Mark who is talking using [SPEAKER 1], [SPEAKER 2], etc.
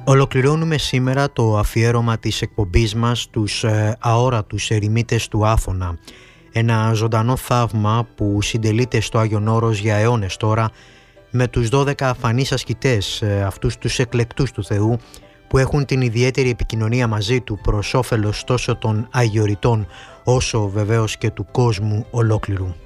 [SPEAKER 1] Ολοκληρώνουμε σήμερα το αφιέρωμα της εκπομπής μας στους αόρατους ερημίτες του Άφωνα. Ένα ζωντανό θαύμα που συντελείται στο Άγιον Όρος για αιώνες τώρα, με τους 12 αφανείς ασκητές, αυτούς τους εκλεκτούς του Θεού, που έχουν την ιδιαίτερη επικοινωνία μαζί του προς όφελος τόσο των αγιοριτών όσο βεβαίως και του κόσμου ολόκληρου.